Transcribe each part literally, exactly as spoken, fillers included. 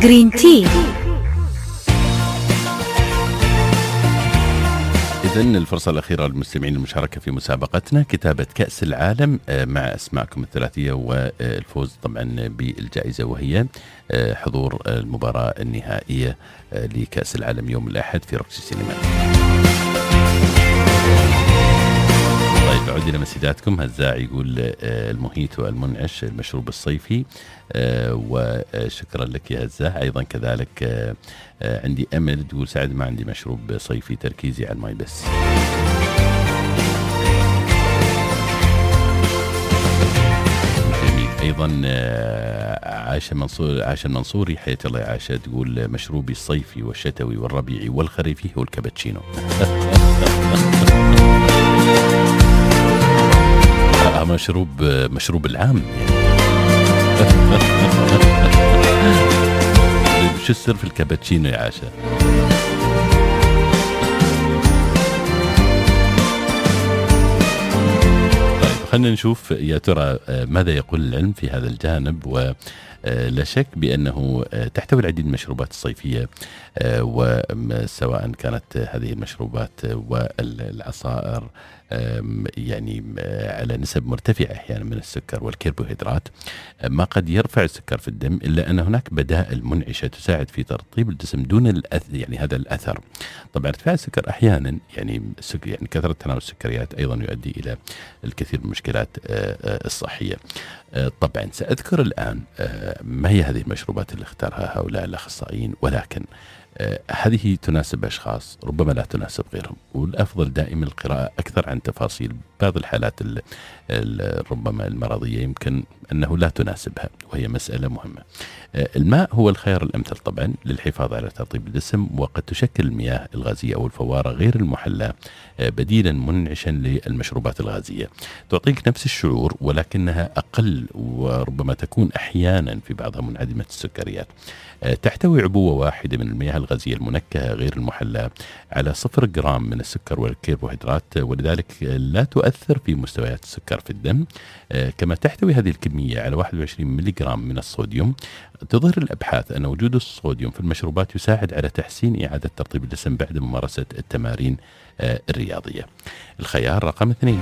جرين تي. إذن الفرصة الأخيرة للمستمعين المشاركة في مسابقتنا كتابة كأس العالم مع أسماءكم الثلاثية والفوز طبعا بالجائزة، وهي حضور المباراة النهائية لكأس العالم يوم الأحد في روكسي سينما. طيب أعود إلى مسيداتكم. هزاع يقول الموهيتو المنعش المشروب الصيفي، وشكرا لك يا هزاع. أيضا كذلك عندي أمل تقول سعد ما عندي مشروب صيفي، تركيزي على الماء بس. جميل. أيضا عاشة منصور عاشة المنصوري حياة الله يا عاشة تقول مشروبي الصيفي والشتوي والربيعي والخريفي هو الكابتشينو. مشروب مشروب العام يعني. شو السر في الكابتشينو يا عاشا؟ طيب خلينا نشوف يا ترى ماذا يقول العلم في هذا الجانب. ولا شك بأنه تحتوي العديد من المشروبات الصيفية، وسواء كانت هذه المشروبات والعصائر يعني على نسب مرتفعة أحيانا من السكر والكربوهيدرات، ما قد يرفع السكر في الدم، إلا أن هناك بدائل منعشة تساعد في ترطيب الجسم دون الأث يعني هذا الأثر. طبعا ارتفاع السكر أحيانا يعني يعني كثرة تناول السكريات أيضا يؤدي إلى الكثير من المشكلات الصحية. طبعا سأذكر الآن ما هي هذه المشروبات اللي اختارها هؤلاء الأخصائيين، ولكن هذه تناسب أشخاص ربما لا تناسب غيرهم، والأفضل دائما القراءة أكثر عن تفاصيل بعض الحالات ال ال ربما المرضية يمكن أنه لا تناسبها، وهي مسألة مهمة. الماء هو الخيار الأمثل طبعا للحفاظ على ترطيب الجسم، وقد تشكل المياه الغازية أو الفوارة غير المحلى بديلا منعشا للمشروبات الغازية، تعطيك نفس الشعور ولكنها أقل، وربما تكون أحيانا في بعضها منعدمة السكريات. تحتوي عبوة واحدة من المياه الغازية المنكهة غير المحلى على صفر جرام من السكر والكربوهيدرات، ولذلك لا تؤثر في مستويات السكر في الدم. كما تحتوي هذه الكمية على واحد وعشرين ملي جرام من الصوديوم. تظهر الأبحاث أن وجود الصوديوم في المشروبات يساعد على تحسين إعادة ترطيب الجسم بعد ممارسة التمارين الرياضية. الخيار رقم اثنين،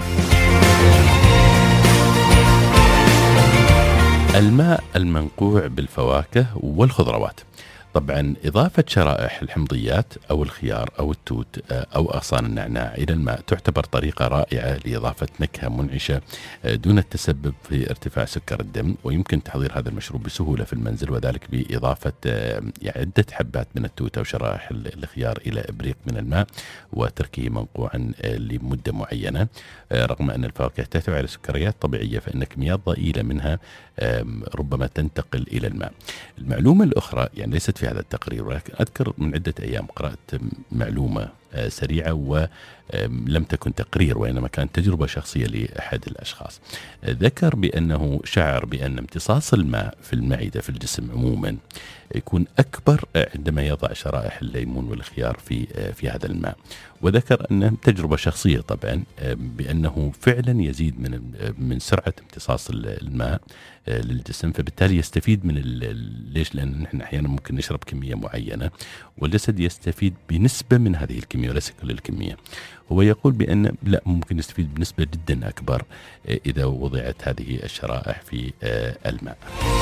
الماء المنقوع بالفواكه والخضروات. طبعا إضافة شرائح الحمضيات أو الخيار أو التوت أو أغصان النعناع إلى الماء تعتبر طريقة رائعة لإضافة نكهة منعشة دون التسبب في ارتفاع سكر الدم، ويمكن تحضير هذا المشروب بسهولة في المنزل، وذلك بإضافة عدة حبات من التوت أو شرائح الخيار إلى إبريق من الماء وتركه منقوعا لمدة معينة. رغم أن الفواكه تحتوي على سكريات طبيعية، فإن كميات ضئيلة منها ربما تنتقل إلى الماء. المعلومة الأخرى يعني ليست في هذا التقرير، ولكن أذكر من عدة أيام قرأت معلومة سريعة ولم تكن تقرير، وإنما كانت تجربة شخصية لأحد الأشخاص. ذكر بأنه شعر بأن امتصاص الماء في المعدة في الجسم عموما يكون أكبر عندما يضع شرائح الليمون والخيار في في هذا الماء، وذكر أنه تجربة شخصية طبعا بأنه فعلا يزيد من من سرعة امتصاص الماء للجسم، فبالتالي يستفيد من ليش؟ لأن نحن أحيانا ممكن نشرب كمية معينة والجسد يستفيد بنسبة من هذه الكمية وليس كل الكمية. هو يقول بأن لا، ممكن يستفيد بنسبة جدا أكبر إذا وضعت هذه الشرائح في الماء.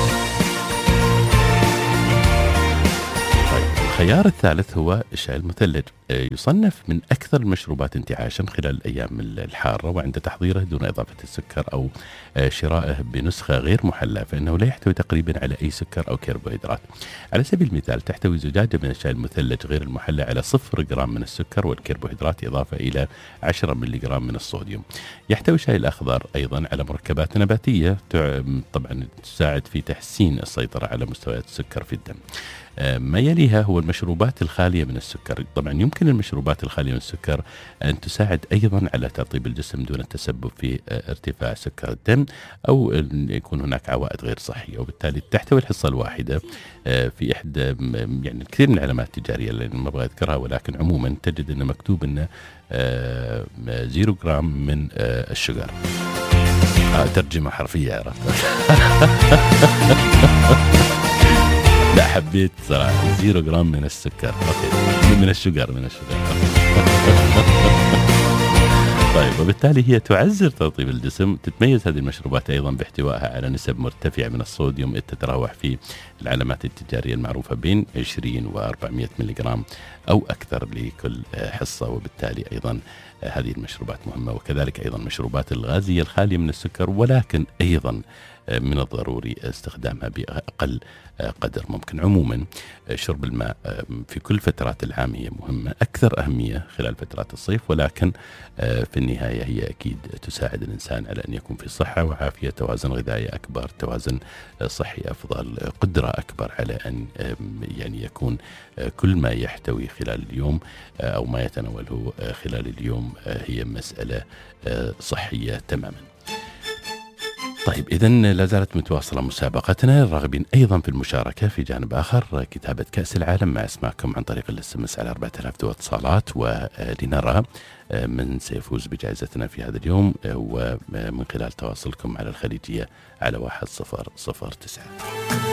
الخيار الثالث هو الشاي المثلج. يصنف من أكثر المشروبات انتعاشا خلال الأيام الحارة، وعند تحضيره دون إضافة السكر أو شرائه بنسخة غير محلى فإنه لا يحتوي تقريبا على أي سكر أو كربوهيدرات. على سبيل المثال تحتوي زجاجة من الشاي المثلج غير المحلى على صفر جرام من السكر والكربوهيدرات إضافة إلى عشرة ملي جرام من الصوديوم. يحتوي الشاي الأخضر أيضا على مركبات نباتية طبعا تساعد في تحسين السيطرة على مستويات السكر في الدم. ما يليها هو المشروبات الخالية من السكر. طبعا يمكن المشروبات الخالية من السكر أن تساعد أيضا على ترطيب الجسم دون التسبب في ارتفاع سكر الدم أو يكون هناك عوائد غير صحية، وبالتالي تحتوي الحصة الواحدة في إحدى يعني كثير من العلامات التجارية اللي ما أبغى أذكرها، ولكن عموما تجد أنه مكتوب أنه زيرو جرام من الشجر. ترجمة حرفية عرفت. لا حبيت صراحة زيرو جرام من السكر. أوكي. من الشجر من الشجر. طيب، وبالتالي هي تعزّر ترطيب الجسم. تتميز هذه المشروبات أيضًا باحتوائها على نسب مرتفعة من الصوديوم، إذ تتراوح في العلامات التجارية المعروفة بين عشرين وأربعمائة ملغ أو أكثر لكل حصة، وبالتالي أيضًا هذه المشروبات مهمة. وكذلك أيضًا المشروبات الغازية الخالية من السكر، ولكن أيضًا من الضروري استخدامها بأقل قدر ممكن. عموما شرب الماء في كل فترات العام هي مهمة، أكثر أهمية خلال فترات الصيف، ولكن في النهاية هي أكيد تساعد الإنسان على أن يكون في صحة وعافية، توازن غذائي أكبر، توازن صحي أفضل، قدرة أكبر على أن يعني يكون كل ما يحتوي خلال اليوم أو ما يتناوله خلال اليوم هي مسألة صحية تماما. طيب، إذن لا زالت متواصلة مسابقتنا، الراغبين أيضا في المشاركة في جانب آخر كتابة كأس العالم مع اسماءكم عن طريق الاس ام اس على أربعة آلاف دو اتصالات، ولنرى من سيفوز بجائزتنا في هذا اليوم، ومن خلال تواصلكم على الخليجية على واحد صفر صفر تسعة.